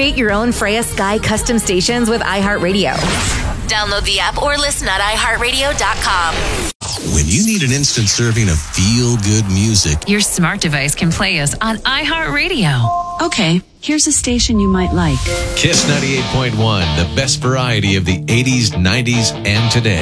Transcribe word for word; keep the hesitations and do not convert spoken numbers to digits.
Create your own Freya Sky custom stations with iHeartRadio. Download the app or listen at i heart radio dot com. When you need an instant serving of feel-good music, your smart device can play us on iHeartRadio. Okay, here's a station you might like. Kiss ninety-eight point one, the best variety of the eighties, nineties, and today.